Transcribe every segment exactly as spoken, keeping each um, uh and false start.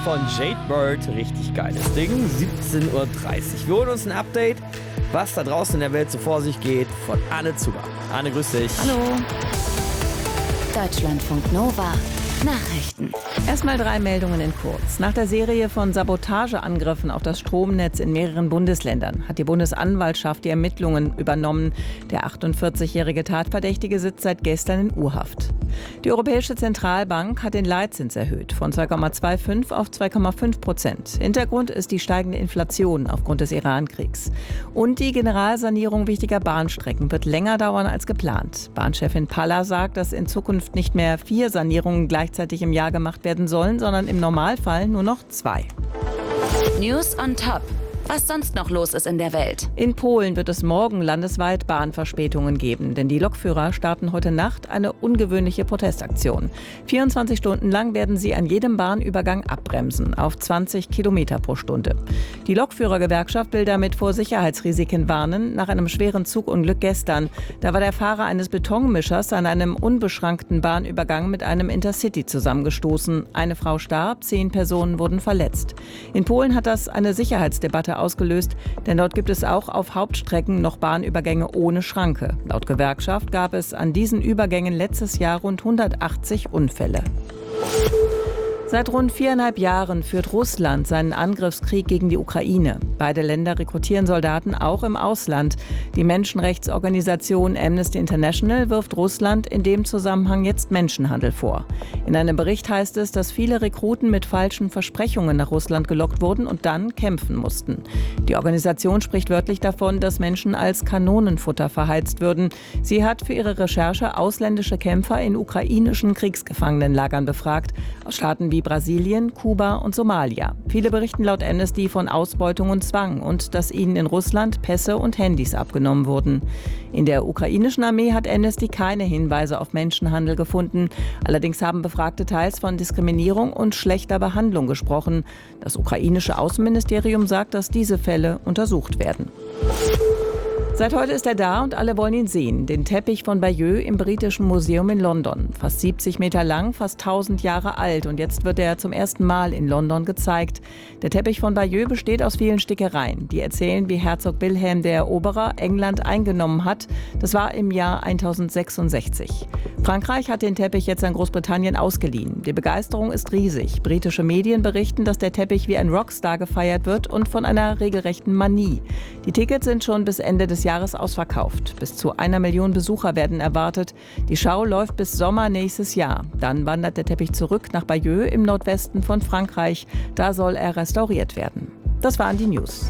von Jade Bird. Richtig geiles Ding. siebzehn Uhr dreißig. Wir holen uns ein Update, was da draußen in der Welt so vor sich geht, von Anne Zuber. Anne, grüß dich. Hallo. Deutschlandfunk Nova. Nachrichten. Erstmal drei Meldungen in kurz. Nach der Serie von Sabotageangriffen auf das Stromnetz in mehreren Bundesländern hat die Bundesanwaltschaft die Ermittlungen übernommen. Der achtundvierzigjährige Tatverdächtige sitzt seit gestern in U-Haft. Die Europäische Zentralbank hat den Leitzins erhöht von zwei Komma fünfundzwanzig auf zwei Komma fünf Prozent. Hintergrund ist die steigende Inflation aufgrund des Iran-Kriegs. Und die Generalsanierung wichtiger Bahnstrecken wird länger dauern als geplant. Bahnchefin Palla sagt, dass in Zukunft nicht mehr vier Sanierungen gleichzeitig im Jahr gemacht werden sollen, sondern im Normalfall nur noch zwei. News on Top. Was sonst noch los ist in der Welt. In Polen wird es morgen landesweit Bahnverspätungen geben, denn die Lokführer starten heute Nacht eine ungewöhnliche Protestaktion. vierundzwanzig Stunden lang werden sie an jedem Bahnübergang abbremsen, auf zwanzig Kilometer pro Stunde. Die Lokführergewerkschaft will damit vor Sicherheitsrisiken warnen, nach einem schweren Zugunglück gestern. Da war der Fahrer eines Betonmischers an einem unbeschrankten Bahnübergang mit einem Intercity zusammengestoßen. Eine Frau starb, zehn Personen wurden verletzt. In Polen hat das eine Sicherheitsdebatte ausgelöst, denn dort gibt es auch auf Hauptstrecken noch Bahnübergänge ohne Schranke. Laut Gewerkschaft gab es an diesen Übergängen letztes Jahr rund hundertachtzig Unfälle. Seit rund viereinhalb Jahren führt Russland seinen Angriffskrieg gegen die Ukraine. Beide Länder rekrutieren Soldaten auch im Ausland. Die Menschenrechtsorganisation Amnesty International wirft Russland in dem Zusammenhang jetzt Menschenhandel vor. In einem Bericht heißt es, dass viele Rekruten mit falschen Versprechungen nach Russland gelockt wurden und dann kämpfen mussten. Die Organisation spricht wörtlich davon, dass Menschen als Kanonenfutter verheizt würden. Sie hat für ihre Recherche ausländische Kämpfer in ukrainischen Kriegsgefangenenlagern befragt, aus Staaten wie Brasilien, Kuba und Somalia. Viele berichten laut Amnesty von Ausbeutung und Zwang und dass ihnen in Russland Pässe und Handys abgenommen wurden. In der ukrainischen Armee hat Amnesty keine Hinweise auf Menschenhandel gefunden. Allerdings haben Befragte teils von Diskriminierung und schlechter Behandlung gesprochen. Das ukrainische Außenministerium sagt, dass diese Fälle untersucht werden. Seit heute ist er da und alle wollen ihn sehen. Den Teppich von Bayeux im Britischen Museum in London. Fast siebzig Meter lang, fast tausend Jahre alt. Und jetzt wird er zum ersten Mal in London gezeigt. Der Teppich von Bayeux besteht aus vielen Stickereien, die erzählen, wie Herzog Wilhelm der Eroberer England eingenommen hat. Das war im Jahr tausendsechsundsechzig. Frankreich hat den Teppich jetzt an Großbritannien ausgeliehen. Die Begeisterung ist riesig. Britische Medien berichten, dass der Teppich wie ein Rockstar gefeiert wird und von einer regelrechten Manie. Die Tickets sind schon bis Ende des Jahres ausverkauft. Bis zu einer Million Besucher werden erwartet. Die Schau läuft bis Sommer nächstes Jahr. Dann wandert der Teppich zurück nach Bayeux im Nordwesten von Frankreich. Da soll er restauriert werden. Das waren die News.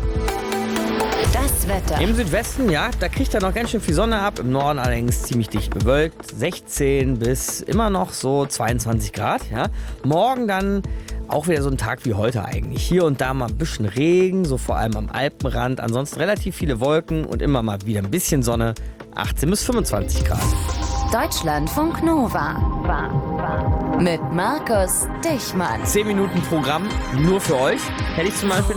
Das Wetter. Im Südwesten, ja, da kriegt er noch ganz schön viel Sonne ab. Im Norden allerdings ziemlich dicht bewölkt. sechzehn bis immer noch so zweiundzwanzig Grad. Ja. Morgen dann auch wieder so ein Tag wie heute eigentlich. Hier und da mal ein bisschen Regen, so vor allem am Alpenrand. Ansonsten relativ viele Wolken und immer mal wieder ein bisschen Sonne. achtzehn bis fünfundzwanzig Grad. Deutschlandfunk Nova. Mit Markus Dichmann. zehn Minuten Programm nur für euch. Hätte ich zum Beispiel